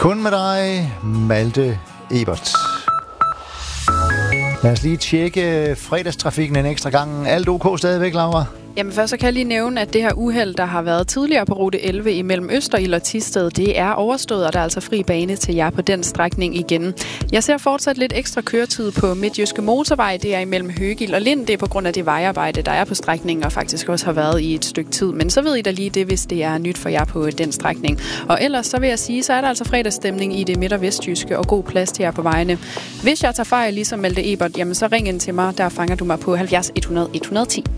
Kun med dig, Malte Ebert. Lad os lige tjekke fredagstrafikken en ekstra gang. Alt OK stadigvæk, Laura? Jamen først så kan jeg lige nævne, at det her uheld, der har været tidligere på rute 11 imellem Østerild og Thisted, det er overstået, og der er altså fri bane til jer på den strækning igen. Jeg ser fortsat lidt ekstra køretid på Midtjyske Motorvej. Det er imellem Høgild og Lind. Det er på grund af det vejarbejde, der er på strækningen, og faktisk også har været i et stykke tid. Men så ved I da lige det, hvis det er nyt for jer på den strækning. Og ellers så vil jeg sige, så er der altså fredagsstemning i det midt- og vestjyske, og god plads til jer på vejene. Hvis jeg tager fejl, ligesom Malte Ebert, jamen så ring ind til mig. Der fanger du mig på 70 100 110.